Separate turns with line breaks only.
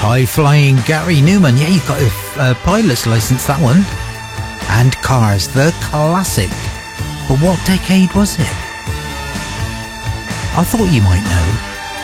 High-flying Gary Newman. Yeah, you've got a pilot's license, that one. And Cars, the classic. But what decade was it? I thought you might know.